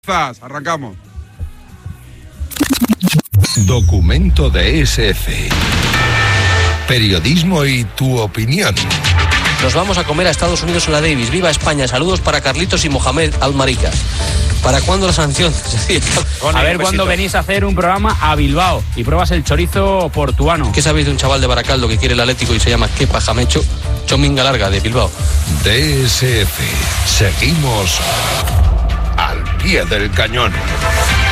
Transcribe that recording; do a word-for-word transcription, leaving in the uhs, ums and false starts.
Arrancamos. Documento de S F. Periodismo y tu opinión. Nos vamos a comer a Estados Unidos en la Davis. ¡Viva España! Saludos para Carlitos y Mohamed Almaricas. ¿Para cuándo la sanción? A ver cuándo venís a hacer un programa a Bilbao y pruebas el chorizo portuano. ¿Qué sabéis de un chaval de Baracaldo que quiere el Atlético y se llama Kepa Jamecho? Chominga Larga, de Bilbao. D S F. Seguimos al pie del cañón.